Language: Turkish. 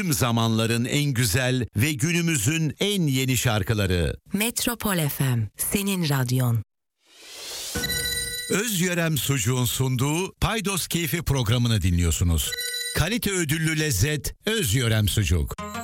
Tüm zamanların en güzel ve günümüzün en yeni şarkıları. Metropol FM, senin radyon. Özyörem Sucuğun sunduğu Paydos Keyfi programını dinliyorsunuz. Kalite ödüllü lezzet Özyörem Sucuk.